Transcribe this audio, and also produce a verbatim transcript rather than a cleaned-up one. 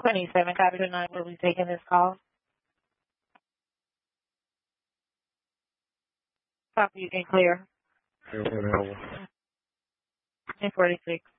twenty-seven, copy tonight. Will be taking this call. Copy, you can clear. Zero, ten forty-six.